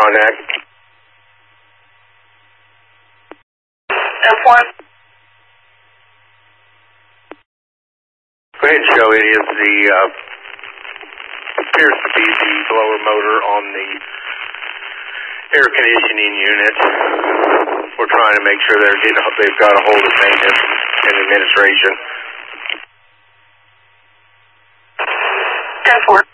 on that. F1. Go ahead, Joe. It is the, appears to be the blower motor on the air conditioning unit. We're trying to make sure they've got a hold of maintenance and administration. 10-4.